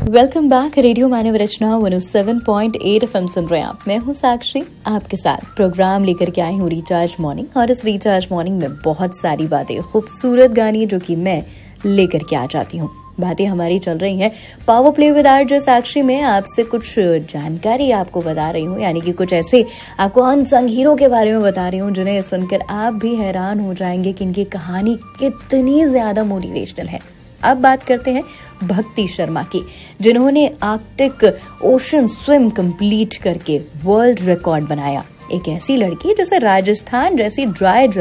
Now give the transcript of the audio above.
Welcome back. Radio मानव रचना 107.8 FM सुन रहे हैं आप। मैं हूं साक्षी, आपके साथ प्रोग्राम लेकर के आई हूं रिचार्ज मॉर्निंग। और इस रिचार्ज मॉर्निंग में बहुत सारी बातें, खूबसूरत गाने जो कि मैं लेकर के आ जाती हूँ। बातें हमारी चल रही हैं पावर प्ले विद आरजे साक्षी में। आपसे कुछ जानकारी आपको बता रही हूँ, यानी कि कुछ ऐसे आपको अनसंग हीरो के बारे में बता रही हूँ जिन्हें सुनकर आप भी हैरान हो जाएंगे कि इनकी कहानी कितनी ज्यादा मोटिवेशनल है। अब बात करते हैं भक्ति शर्मा की, जिन्होंने आर्कटिक ओशन स्विम कंप्लीट करके वर्ल्ड रिकॉर्ड बनाया। एक ऐसी लड़की जिसे राजस्थान जैसी ड्राई